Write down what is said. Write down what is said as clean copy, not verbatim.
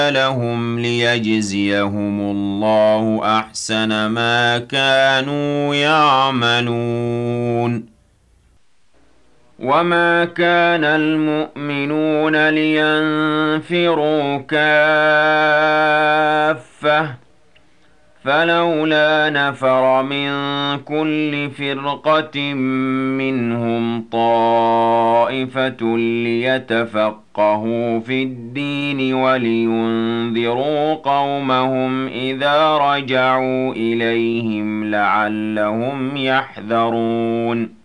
لهم ليجزيهم الله أحسن ما كانوا يعملون. وما كان المؤمنون لينفروا كافة فلولا نفر من كل فرقة منهم طائفة ليتفقهوا في الدين ولينذروا قومهم إذا رجعوا إليهم لعلهم يحذرون.